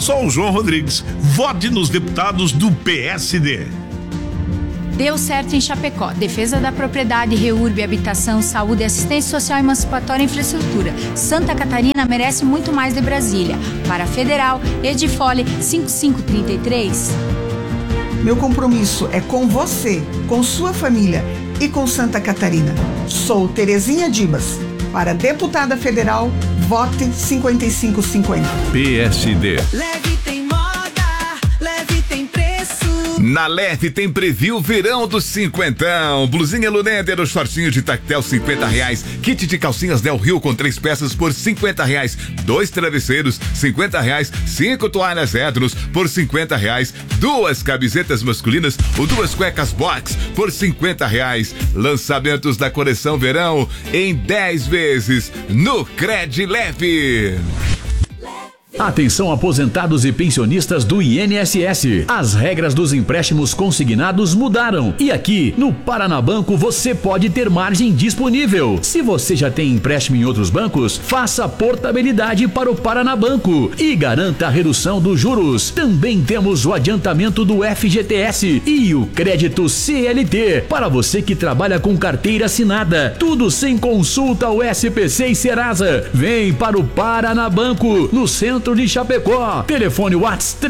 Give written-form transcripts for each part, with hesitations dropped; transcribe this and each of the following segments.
Sou o João Rodrigues. Vote nos deputados do PSD. Deu certo em Chapecó. Defesa da propriedade, REURB, habitação, saúde, assistência social, emancipatória e infraestrutura. Santa Catarina merece muito mais de Brasília. Para a Federal, Edifole 5533. Meu compromisso é com você, com sua família e com Santa Catarina. Sou Terezinha Dibas. Para deputada federal, vote 5550. PSD. Leve tem moda, leve tem preço. Na Leve tem preview verão dos cinquentão. Blusinha Luneder, o shortinho de tactel R$50. Kit de calcinhas Del Rio com 3 peças por R$50. 2 travesseiros R$50. 5 toalhas Edros por R$50. 2 camisetas masculinas ou 2 cuecas box por R$50. Lançamentos da coleção verão em 10 vezes no Cred Leve. Atenção, aposentados e pensionistas do INSS. As regras dos empréstimos consignados mudaram. E aqui, no Paranabanco, você pode ter margem disponível. Se você já tem empréstimo em outros bancos, faça portabilidade para o Paranabanco e garanta a redução dos juros. Também temos o adiantamento do FGTS e o crédito CLT para você que trabalha com carteira assinada. Tudo sem consulta ao SPC e Serasa. Vem para o Paranabanco, no centro de Chapecó. Telefone WhatsApp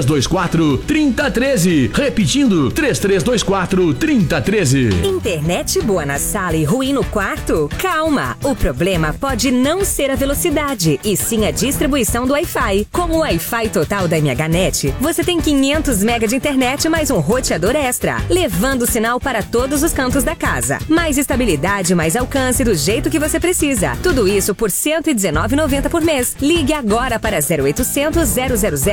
3324-3013. Repetindo, 3324-3013. Internet boa na sala e ruim no quarto? Calma, o problema pode não ser a velocidade, e sim a distribuição do Wi-Fi. Com o Wi-Fi total da MHNet, você tem 500 MB de internet mais um roteador extra, levando o sinal para todos os cantos da casa. Mais estabilidade, mais alcance do jeito que você precisa. Tudo isso por R$119,90 por mês. Ligue agora para 0800 000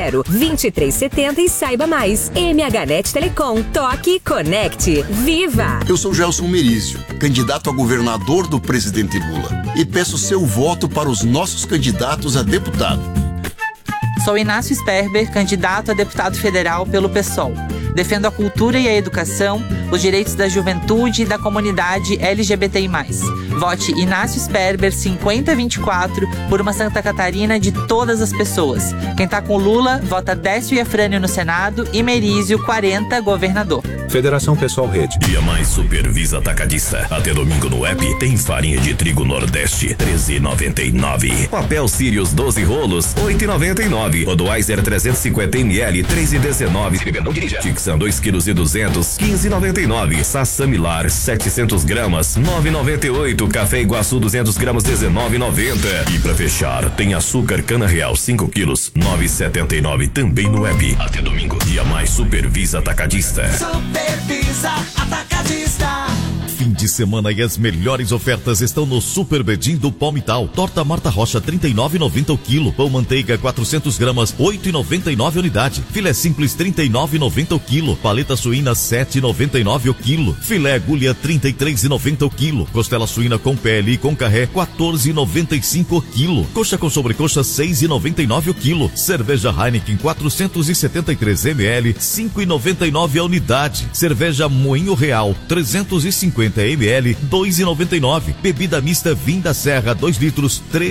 2370 e saiba mais. MHNet Telecom. Toque, conecte, viva! Eu sou Gelson Merizio, candidato a governador do presidente Lula, e peço seu voto para os nossos candidatos a deputado. Sou Inácio Sperber, candidato a deputado federal pelo PSOL. Defendo a cultura e a educação, os direitos da juventude e da comunidade LGBTI+. Vote Inácio Sperber 5024 por uma Santa Catarina de todas as pessoas. Quem tá com Lula, vota Décio Iafrânio no Senado e Merizio 40 governador. Federação Pessoal Rede. Dia Mais Supervisa Atacadista. Até domingo no app tem farinha de trigo Nordeste R$13,99. Papel Sirius 12 rolos R$8,99. Budweiser 350 ml R$3,19. Não dirija. Tixan 2,2 kg R$15,99. Sassamilar 700 gramas R$9,98. Café Iguaçu 200 gramas R$19,90. E pra fechar, tem açúcar Cana Real 5 quilos R$9,79. Também no app. Até domingo. Dia Mais Supervisa Atacadista. Supervisa Atacadista. Fim de semana e as melhores ofertas estão no Super Bedim do Palmital. Torta Marta Rocha R$39,90 o quilo. Pão manteiga 400 gramas R$8,99 a unidade. Filé simples R$39,90 o quilo. Paleta suína R$7,99 o quilo. Filé agulha R$33,90 o quilo. Costela suína com pele e com carré R$14,95 o quilo. Coxa com sobrecoxa R$6,99 o quilo. Cerveja Heineken 473 ml R$5,99 a unidade. Cerveja Moinho Real 350 ml R$2,99. Bebida mista Vinho da Serra 2 litros